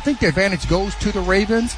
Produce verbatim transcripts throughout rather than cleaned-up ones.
think the advantage goes to the Ravens.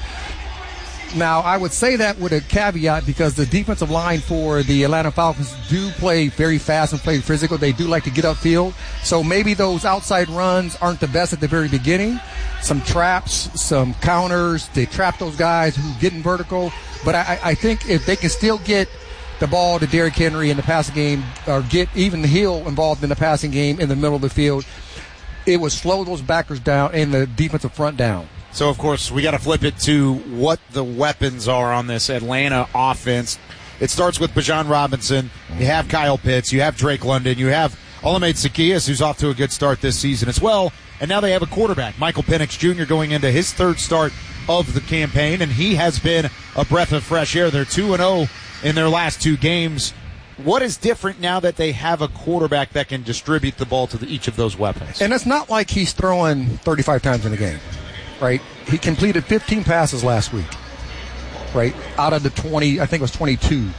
Now, I would say that with a caveat because the defensive line for the Atlanta Falcons do play very fast and play physical. They do like to get upfield. So maybe those outside runs aren't the best at the very beginning. Some traps, some counters. They trap those guys who get in vertical. But I, I think if they can still get the ball to Derrick Henry in the passing game or get even Hill involved in the passing game in the middle of the field, it would slow those backers down and the defensive front down. So, of course, we got to flip it to what the weapons are on this Atlanta offense. It starts with Bijan Robinson. You have Kyle Pitts. You have Drake London. You have Olamide Zaccheaus, who's off to a good start this season as well. And now they have a quarterback, Michael Penix Junior, going into his third start of the campaign, and he has been a breath of fresh air. They're two and oh in their last two games. What is different now that they have a quarterback that can distribute the ball to the, each of those weapons? And it's not like he's throwing thirty-five times in a game. Right, he completed fifteen passes last week, right, out of the twenty, I think it was twenty-two.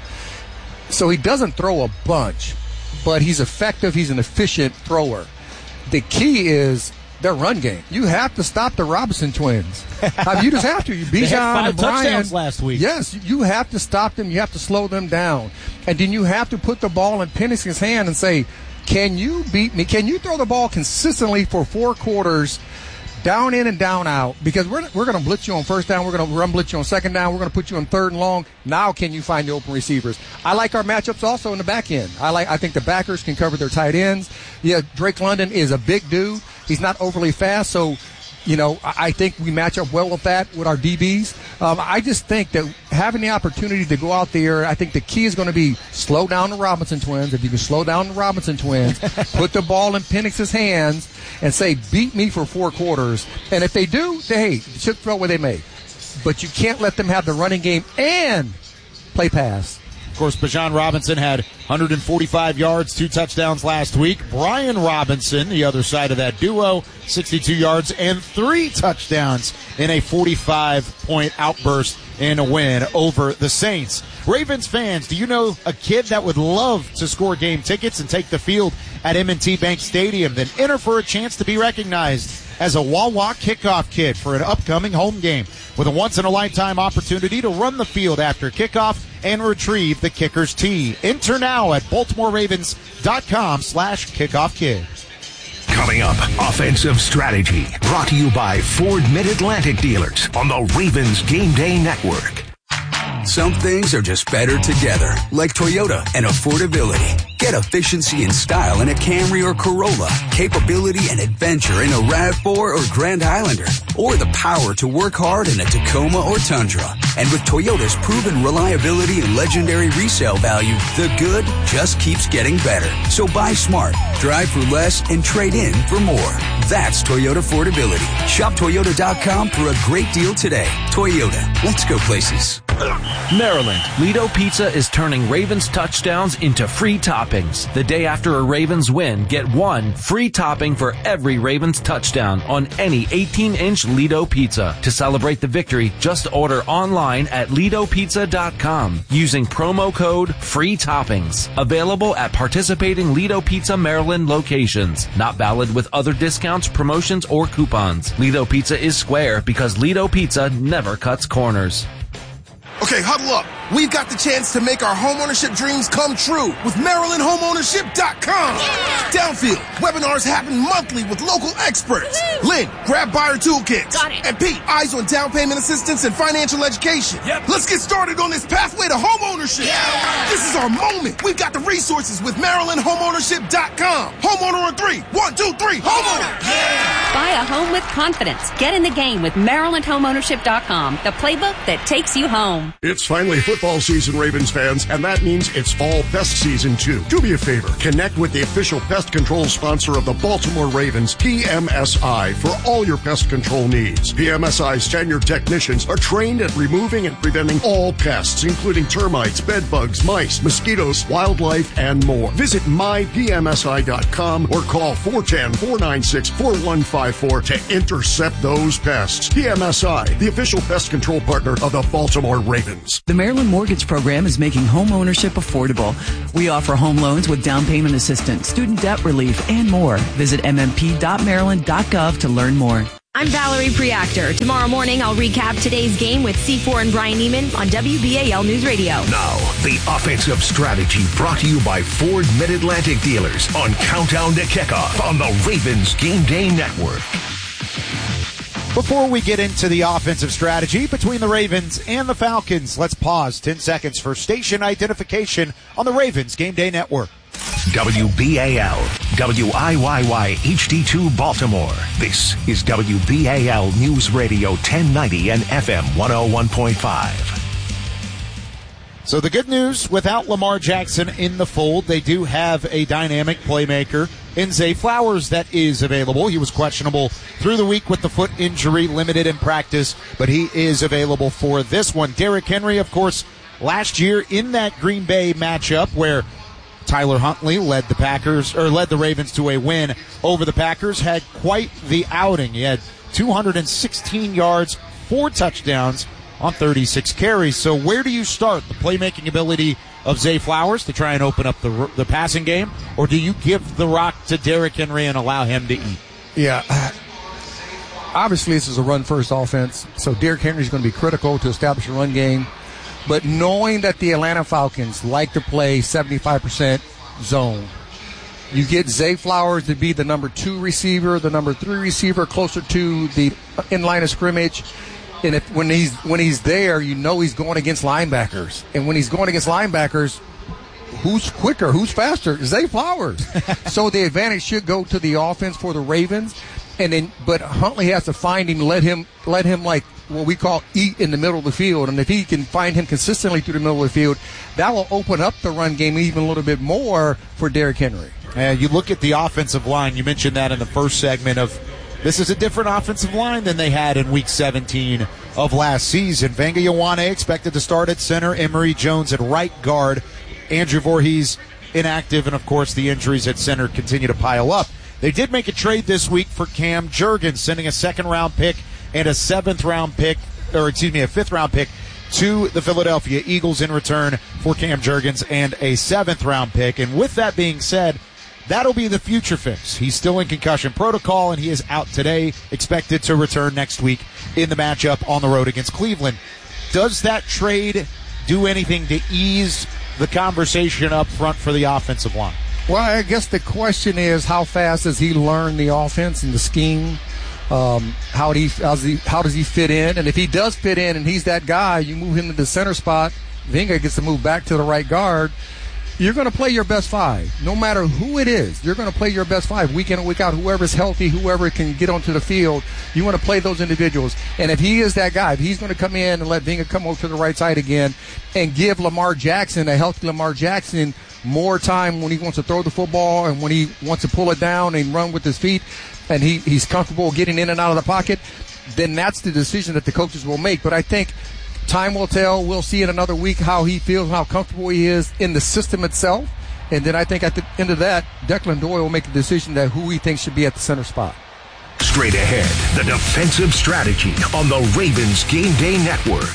So he doesn't throw a bunch, but he's effective. He's an efficient thrower. The key is their run game. You have to stop the Robinson twins. I mean, you just have to. You Bijan five and Brian, touchdowns last week. Yes, you have to stop them. You have to slow them down, and then you have to put the ball in Penix's hand and say, "Can you beat me? Can you throw the ball consistently for four quarters?" Down in and down out, because we're we're going to blitz you on first down, we're going to run blitz you on second down, we're going to put you on third and long. Now can you find the open receivers? I like our matchups also in the back end. I like I think the backers can cover their tight ends. Yeah, Drake London is a big dude. He's not overly fast, so you know I, I think we match up well with that with our D Bs. Um, I just think that having the opportunity to go out there, I think the key is going to be slow down the Robinson twins. If you can slow down the Robinson twins, put the ball in Penix's hands, and say, beat me for four quarters. And if they do, they, hey, should throw where they may. But you can't let them have the running game and play pass. Of course, Bijan Robinson had one hundred forty-five yards, two touchdowns last week. Brian Robinson, the other side of that duo, sixty-two yards and three touchdowns in a forty-five point outburst in a win over the Saints. Ravens fans, do you know a kid that would love to score game tickets and take the field at M and T Bank Stadium? Then enter for a chance to be recognized as a Wawa kickoff kid for an upcoming home game with a once-in-a-lifetime opportunity to run the field after kickoff and retrieve the kicker's tee. Enter now at BaltimoreRavens.com slash kickoff kid. Coming up, Offensive Strategy, brought to you by Ford Mid-Atlantic Dealers on the Ravens Game Day Network. Some things are just better together, like Toyota and affordability. Get efficiency and style in a Camry or Corolla, capability and adventure in a RAV four or Grand Highlander, or the power to work hard in a Tacoma or Tundra. And with Toyota's proven reliability and legendary resale value, the good just keeps getting better. So buy smart, drive for less, and trade in for more. That's Toyota affordability. Shop Toyota dot com for a great deal today. Toyota, let's go places. Maryland, Lido Pizza is turning Ravens touchdowns into free toppings. The day after a Ravens win, get one free topping for every Ravens touchdown on any eighteen inch Lido Pizza. To celebrate the victory, just order online at Lido Pizza dot com using promo code FREE TOPPINGS. Available at participating Lido Pizza Maryland locations. Not valid with other discounts, promotions, or coupons. Lido Pizza is square because Lido Pizza never cuts corners. Okay, huddle up. We've got the chance to make our homeownership dreams come true with Maryland Homeownership dot com. Yeah. Downfield, webinars happen monthly with local experts. Woo. Lynn, grab buyer toolkits. Got it. And Pete, eyes on down payment assistance and financial education. Yep. Let's get started on this pathway to homeownership. Yeah. This is our moment. We've got the resources with Maryland Homeownership dot com. Homeowner on three. One, two, three. Homeowner. Yeah. Buy a home with confidence. Get in the game with Maryland Homeownership dot com, the playbook that takes you home. It's finally football season, Ravens fans, and that means it's fall pest season too. Do me a favor. Connect with the official pest control sponsor of the Baltimore Ravens, P M S I, for all your pest control needs. P M S I's tenured technicians are trained at removing and preventing all pests, including termites, bed bugs, mice, mosquitoes, wildlife, and more. Visit my P M S I dot com or call four one zero, four nine six, four one five four to intercept those pests. P M S I, the official pest control partner of the Baltimore Ravens. The Maryland Mortgage Program is making home ownership affordable. We offer home loans with down payment assistance, student debt relief, and more. Visit m m p dot maryland dot gov to learn more. I'm Valerie Preactor. Tomorrow morning, I'll recap today's game with C four and Brian Neiman on W B A L News Radio. Now, the offensive strategy brought to you by Ford Mid-Atlantic Dealers on Countdown to Kickoff on the Ravens Game Day Network. Before we get into the offensive strategy between the Ravens and the Falcons, let's pause ten seconds for station identification on the Ravens Game Day Network. W B A L, W I Y Y H D two Baltimore. This is W B A L News Radio ten ninety and F M one oh one point five. So the good news, without Lamar Jackson in the fold, they do have a dynamic playmaker in Zay Flowers that is available. He was questionable through the week with the foot injury, limited in practice, but he is available for this one. Derrick Henry, of course, last year in that Green Bay matchup where Tyler Huntley led the Packers, or led the Ravens to a win over the Packers, had quite the outing. He had two hundred sixteen yards, four touchdowns on thirty-six carries. So where do you start? The playmaking ability of Zay Flowers to try and open up the the passing game, or do you give the rock to Derrick Henry and allow him to eat? Yeah. Obviously, this is a run-first offense, so Derrick Henry is going to be critical to establish a run game. But knowing that the Atlanta Falcons like to play seventy-five percent zone, you get Zay Flowers to be the number two receiver, the number three receiver, closer to the in line of scrimmage. And if when he's when he's there, you know he's going against linebackers. And when he's going against linebackers, who's quicker, who's faster? Zay Flowers. So the advantage should go to the offense for the Ravens. And then, but Huntley has to find him, let him, let him like what we call eat in the middle of the field. And if he can find him consistently through the middle of the field, that will open up the run game even a little bit more for Derrick Henry. And you look at the offensive line. You mentioned that in the first segment of this is a different offensive line than they had in Week seventeen of last season. Vanga Ioane expected to start at center. Emory Jones at right guard. Andrew Voorhees inactive, and of course the injuries at center continue to pile up. They did make a trade this week for Cam Jurgens, sending a second-round pick and a seventh-round pick, or excuse me, a fifth-round pick to the Philadelphia Eagles in return for Cam Jurgens and a seventh-round pick. And with that being said, that'll be the future fix. He's still in concussion protocol, and he is out today, expected to return next week in the matchup on the road against Cleveland. Does that trade do anything to ease the conversation up front for the offensive line? Well, I guess the question is, how fast does he learn the offense and the scheme? Um, how, do he, how's he, how does he fit in? And if he does fit in and he's that guy, you move him to the center spot, Vinga gets to move back to the right guard. You're going to play your best five. No matter who it is, you're going to play your best five week in and week out. Whoever's healthy, whoever can get onto the field, you want to play those individuals. And if he is that guy, if he's going to come in and let Vinga come over to the right side again and give Lamar Jackson, a healthy Lamar Jackson, more time when he wants to throw the football and when he wants to pull it down and run with his feet, and he, he's comfortable getting in and out of the pocket, then that's the decision that the coaches will make. But I think time will tell. We'll see in another week how he feels and how comfortable he is in the system itself. And then I think at the end of that, Declan Doyle will make the decision that who he thinks should be at the center spot. Straight ahead, the defensive strategy on the Ravens Game Day Network.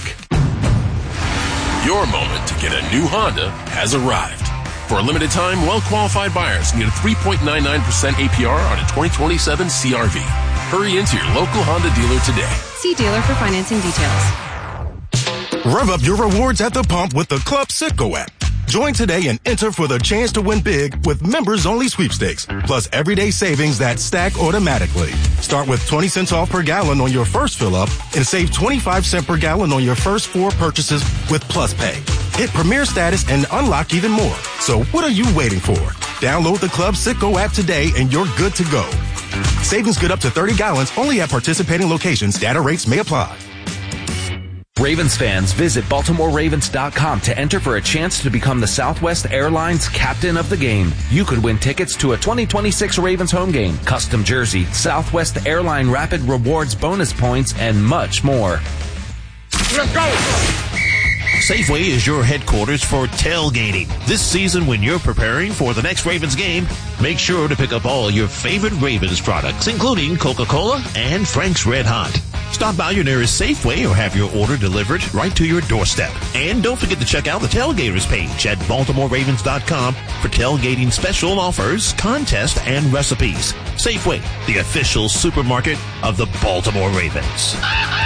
Your moment to get a new Honda has arrived. For a limited time, well-qualified buyers can get a three point nine nine percent A P R on a twenty twenty-seven C R V. Hurry into your local Honda dealer today. See dealer for financing details. Rev up your rewards at the pump with the Club Citgo app. Join today and enter for the chance to win big with members-only sweepstakes, plus everyday savings that stack automatically. Start with twenty cents off per gallon on your first fill-up and save twenty-five cents per gallon on your first four purchases with Plus Pay. Hit Premier status and unlock even more. So what are you waiting for? Download the Club Citgo app today and you're good to go. Savings good up to thirty gallons only at participating locations. Data rates may apply. Ravens fans, visit Baltimore Ravens dot com to enter for a chance to become the Southwest Airlines captain of the game. You could win tickets to a twenty twenty-six Ravens home game, custom jersey, Southwest Airline Rapid Rewards bonus points, and much more. Let's go! Safeway is your headquarters for tailgating. This season, when you're preparing for the next Ravens game, make sure to pick up all your favorite Ravens products, including Coca-Cola and Frank's Red Hot. Stop by your nearest Safeway or have your order delivered right to your doorstep. And don't forget to check out the Tailgaters page at Baltimore Ravens dot com for tailgating special offers, contests, and recipes. Safeway, the official supermarket of the Baltimore Ravens.